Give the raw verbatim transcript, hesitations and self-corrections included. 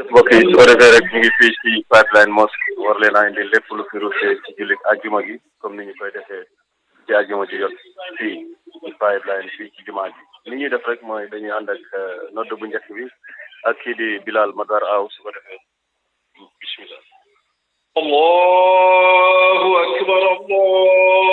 mbokk yi su ko defee rek ñu ngi fii ci pipeline mosque war leen a indi lépp lu fi ruusee ci jullit ajjuma gi comme ni ñu koy defee ci ajjuma ji jot fii ci pipeline fii ci jumaa ji li ñuy def rek mooy dañuy ànd ak nodd bu njëkk bi ak kii di Bilal Madar Aw su ko defee bismillah. Allahu akbar Allah